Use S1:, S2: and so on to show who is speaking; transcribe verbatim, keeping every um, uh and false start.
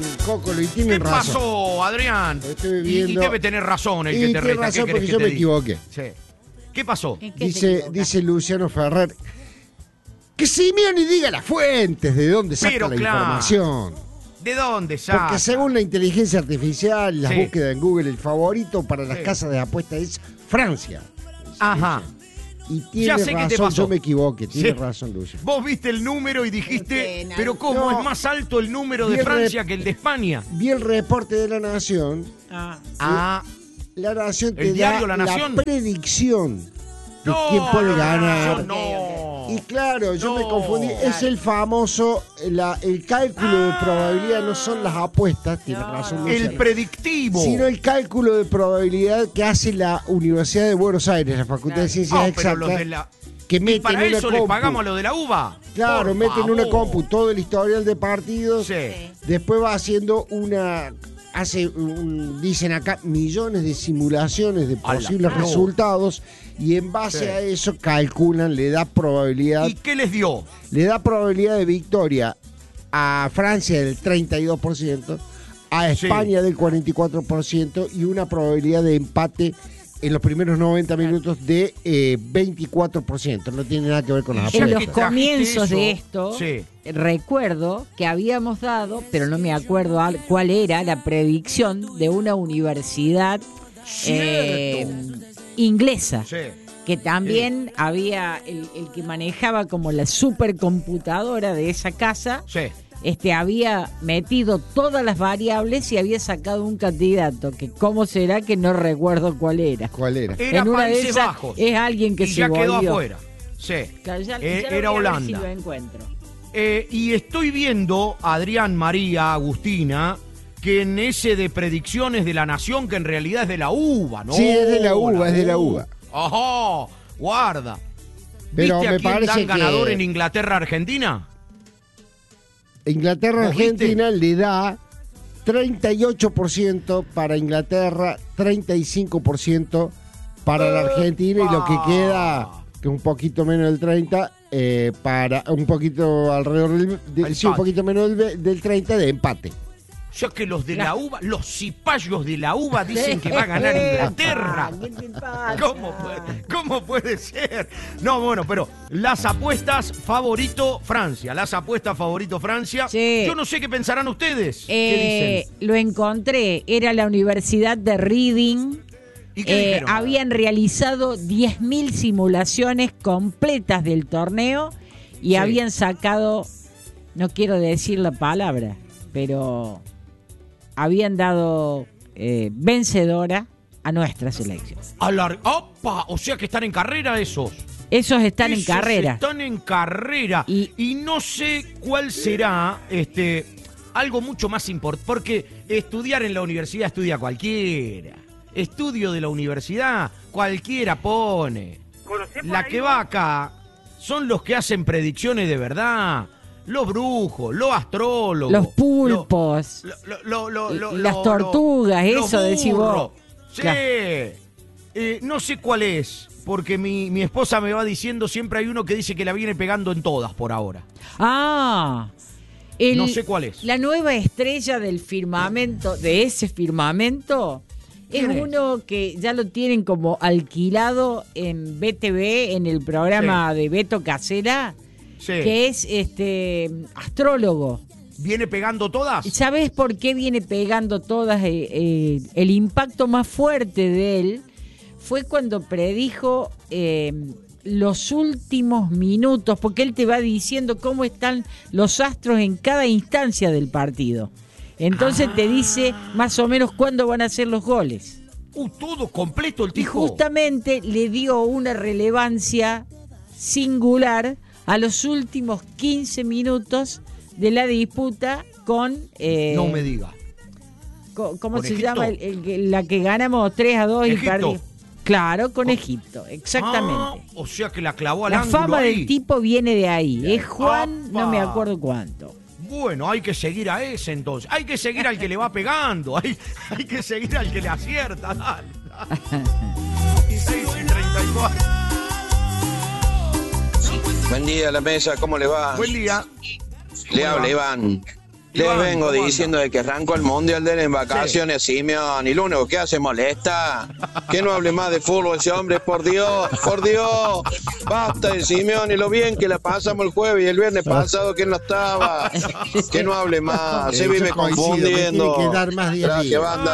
S1: Cócolo, y tienen
S2: ¿Qué
S1: razón.
S2: pasó, Adrián?
S1: Estoy
S2: Y, y
S1: viendo-
S2: debe tener razón el
S1: Y
S2: que te
S1: tiene
S2: reta.
S1: razón
S2: ¿Qué
S1: porque
S2: querés
S1: yo
S2: que
S1: me
S2: te diga?
S1: equivoqué.
S2: Sí. ¿Qué pasó?
S3: ¿En qué te
S1: Dice,
S3: equivocas?
S1: dice Luciano Ferrer que Simeone diga las fuentes de dónde saca
S2: Pero
S1: la
S2: claro.
S1: información.
S2: ¿De dónde saca?
S1: Porque según la inteligencia artificial y las
S2: Sí.
S1: búsquedas en Google, el favorito para las
S2: Sí.
S1: casas de apuestas es Francia.
S2: Ajá.
S1: Y
S2: Ya
S1: tiene
S2: sé qué te
S1: razón,
S2: pasó.
S1: yo me equivoqué, tiene
S2: Sí.
S1: razón, Luciano.
S2: Vos viste el número y dijiste,
S3: Porque
S2: pero ¿cómo
S1: no.
S2: es más alto el número de
S1: Bien
S2: Francia
S1: rep-
S2: que el de España?
S1: Vi el reporte de La Nación.
S3: Ah.
S2: Ah,
S1: La Nación te
S2: ¿El
S1: da
S2: diario La Nación?
S1: predicción de
S2: no,
S1: quién puede
S2: no,
S1: ganar.
S2: No, no.
S1: Y claro, yo
S2: No.
S1: me confundí. Es el famoso, la- el cálculo de probabilidad no son las apuestas, tiene
S3: No,
S1: razón
S3: no.
S2: El
S1: Luciano,
S2: predictivo.
S1: sino el cálculo de probabilidad que hace la Universidad de Buenos Aires, la Facultad
S3: Claro.
S1: de Ciencias
S2: Ah, pero los
S1: Exactas,
S2: de la...
S1: que
S2: Y
S1: meten
S2: para
S1: una
S2: eso le
S1: compu.
S2: pagamos a lo de la uva.
S1: Claro,
S2: Por
S1: meten una
S2: favor.
S1: compu todo el historial de partidos,
S2: Sí.
S1: después va haciendo una... Hace, un- dicen acá, millones de simulaciones de
S2: A la-
S1: posibles
S2: no.
S1: resultados y en base
S2: Sí.
S1: a eso calculan, le da probabilidad,
S2: ¿Y qué les dio?
S1: le da probabilidad de victoria a Francia del treinta y dos por ciento, a
S2: Sí.
S1: España del cuarenta y cuatro por ciento y una probabilidad de empate en los primeros noventa minutos de eh, veinticuatro por ciento. No tiene nada que ver con las
S2: Y ya
S3: En
S2: que
S3: los
S1: apuestas.
S2: trajiste
S3: comienzos
S2: eso,
S3: de esto,
S2: sí.
S3: recuerdo que habíamos dado, pero no me acuerdo al- cuál era la predicción de una universidad eh, inglesa.
S2: Sí.
S3: Que también había el, el que manejaba como la supercomputadora de esa casa,
S2: Sí.
S3: este había metido todas las variables y había sacado un candidato, que cómo será que no recuerdo cuál era.
S1: ¿Cuál era?
S2: Era
S3: en una de
S2: Países
S3: esas
S2: Bajos.
S3: es alguien que
S2: y
S3: se
S2: ya quedó
S3: volvió.
S2: afuera. Sí.
S3: Claro, ya-
S2: Eh,
S3: ya lo
S2: era
S3: voy a ver si
S2: Holanda.
S3: lo encuentro.
S2: Eh, y estoy viendo, Adrián, María, Agustina, que en ese de predicciones de la nación, que en realidad es de la uva, ¿no?
S1: Sí, es de la uva, es de la uva.
S2: Ajá, guarda.
S1: Pero
S2: ¿Viste
S1: me
S2: a quién
S1: parece
S2: dan
S1: que-
S2: ganador en Inglaterra-Argentina?
S1: Inglaterra,
S2: ¿Vos viste?
S1: Argentina le da treinta y ocho por ciento para Inglaterra, treinta y cinco por ciento para la Argentina y lo que queda, que es un poquito menos del treinta, eh, para un poquito alrededor del, de-
S2: Empate.
S1: sí, un poquito menos del, ve- del treinta de empate.
S2: O sea que los de la uva, los cipayos de la uva dicen que va a ganar Inglaterra.
S3: ¿Qué te pasa?
S2: ¿Cómo puede, ¿Cómo puede ser? No, bueno, pero las apuestas favorito Francia. Las apuestas favorito Francia.
S3: Sí.
S2: Yo no sé qué pensarán ustedes.
S3: Eh,
S2: ¿Qué dicen?
S3: lo encontré, era la Universidad de Reading.
S2: ¿Y qué
S3: Eh,
S2: dijeron?
S3: habían realizado diez mil simulaciones completas del torneo y
S2: Sí.
S3: habían sacado, no quiero decir la palabra, pero habían dado eh, vencedora a nuestra selección.
S2: Alar- ¡Opa! O sea que están en carrera esos.
S3: Esos están en
S2: Esos
S3: carrera.
S2: Están en carrera.
S3: Y-
S2: Y, no sé cuál será este algo mucho más importante. Porque estudiar en la universidad estudia cualquiera. Estudio de la universidad, cualquiera pone. La que va acá son los que hacen predicciones de verdad. Los brujos, los astrólogos.
S3: Los pulpos,
S2: lo- lo- lo- lo-
S3: las
S2: lo-
S3: tortugas,
S2: los
S3: eso decís vos.
S2: burros. Sí.
S3: Claro.
S2: Eh, no sé cuál es, porque mi, mi esposa me va diciendo, siempre hay uno que dice que la viene pegando en todas por ahora.
S3: Ah, el-
S2: No sé cuál es.
S3: La nueva estrella del firmamento, de ese firmamento, es
S2: ¿Quién es?
S3: uno que ya lo tienen como alquilado en B T V, en el programa de Beto Casera,
S2: Sí.
S3: que es este astrólogo.
S2: ¿Viene pegando todas?
S3: ¿Sabes por qué viene pegando todas? Eh, eh, el impacto más fuerte de él fue cuando predijo eh, los últimos minutos, porque él te va diciendo cómo están los astros en cada instancia del partido. Entonces te dice más o menos cuándo van a ser los goles.
S2: Uh, todo completo el
S3: Y
S2: tipo.
S3: justamente le dio una relevancia singular a los últimos quince minutos de la disputa con... eh,
S2: No me diga.
S3: co- ¿Cómo
S2: ¿Con
S3: se
S2: Egipto?
S3: llama? El- el que- la que ganamos tres a dos y
S2: ¿Egipto?
S3: perdimos. Claro, con Egipto, exactamente.
S2: Ah, o sea que la clavó al
S3: La
S2: ángulo
S3: fama
S2: ahí.
S3: del tipo viene de ahí. Es Juan,
S2: ¡Apa!
S3: no me acuerdo cuánto.
S2: Bueno, hay que seguir a ese entonces. Hay que seguir al que le va pegando. Hay, hay que seguir al que le acierta. Dale, dale. seis y treinta y cuatro.
S4: Buen día a la mesa, ¿cómo le va?
S2: Buen día.
S4: Le habla Iván. Les
S2: Iván,
S4: vengo
S2: ¿cómo
S4: diciendo de que arrancó el Mundial de él en vacaciones, Simeón, y lo único que hace molesta. Que no hable más de fútbol ese hombre, por Dios, por Dios. Basta de Simeón y lo bien que la pasamos el jueves y el viernes pasado que él no estaba. Que no hable más, se
S1: Yo
S4: vive
S1: coincido, me
S4: confundiendo.
S1: tiene que dar más diez
S4: Gracias,
S1: días.
S4: banda.